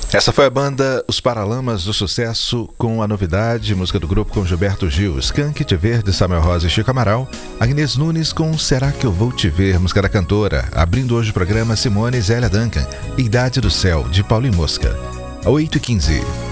Essa foi a banda Os Paralamas do Sucesso com a novidade, música do grupo com Gilberto Gil, Skank, Te Ver, de Samuel Rosa e Chico Amaral, Agnès Nunes com Será Que Eu Vou Te Ver, música da cantora, abrindo hoje o programa Simone e Zélia Duncan, Idade do Céu, de Paulo e Mosca. 8h15.